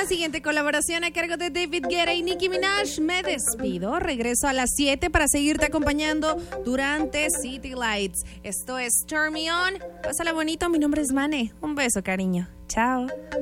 la siguiente colaboración a cargo de David Guetta y Nicki Minaj. Me despido. Regreso a las 7 para seguirte acompañando durante City Lights. Esto es Turn Me On. Pásala bonito. Mi nombre es Mane. Un beso, cariño. Chao.